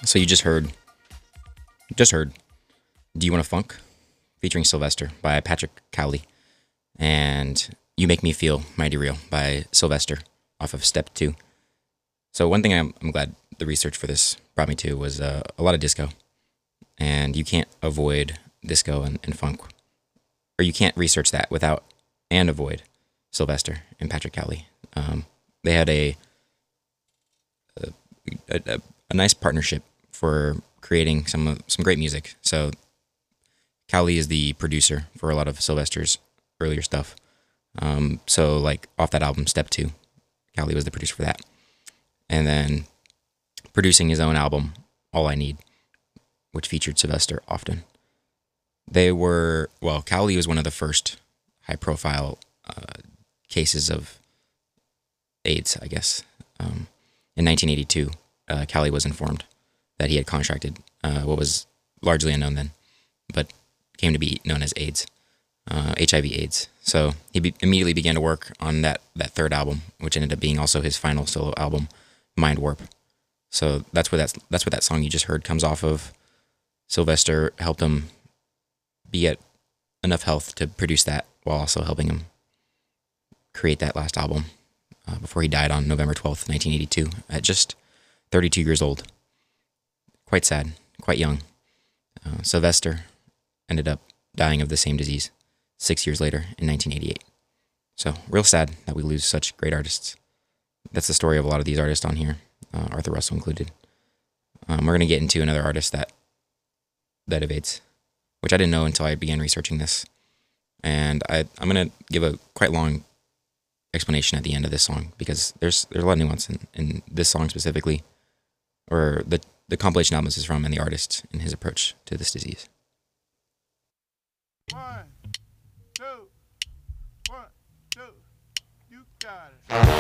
So you just heard "Do You Want to Funk" featuring Sylvester by Patrick Cowley, and "You Make Me Feel Mighty Real" by Sylvester off of Step Two. So one thing I'm glad the research for this brought me to was a lot of disco, and you can't avoid disco and funk, or you can't research that without and avoid Sylvester and Patrick Cowley. They had a nice partnership for creating some great music. So Cowley is the producer for a lot of Sylvester's earlier stuff. So like off that album, Step Two, Cowley was the producer for that, and then producing his own album, All I Need, which featured Sylvester often. Cowley was one of the first high-profile cases of AIDS, I guess. In 1982, Cowley was informed that he had contracted what was largely unknown then, but came to be known as AIDS, HIV/AIDS. So he immediately began to work on that third album, which ended up being also his final solo album, Mind Warp. So that's where that song you just heard comes off of. Sylvester helped him be at enough health to produce that while also helping him create that last album before he died on November 12th, 1982, at just 32 years old. Quite sad, quite young. Sylvester ended up dying of the same disease 6 years later in 1988. So real sad that we lose such great artists. That's the story of a lot of these artists on here, Arthur Russell included. We're going to get into another artist that evades, which I didn't know until I began researching this. And I'm going to give a quite long explanation at the end of this song because there's a lot of nuance in this song specifically, or the compilation album this is from, and the artist and his approach to this disease. 1, 2, 1, 2, you got it.